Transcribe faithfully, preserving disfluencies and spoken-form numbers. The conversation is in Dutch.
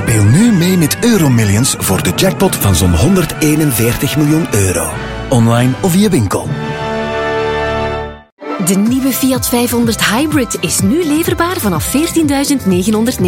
Speel nu mee met Euromillions voor de jackpot van zo'n honderdeenenveertig miljoen euro. Online of via winkel. De nieuwe Fiat vijfhonderd Hybrid is nu leverbaar vanaf veertienduizend negenhonderd